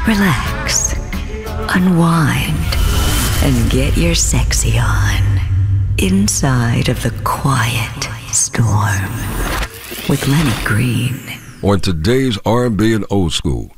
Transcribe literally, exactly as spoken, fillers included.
relax, unwind, and get your sexy on inside of the quiet storm with Lenny Green. On today's R and B and old school,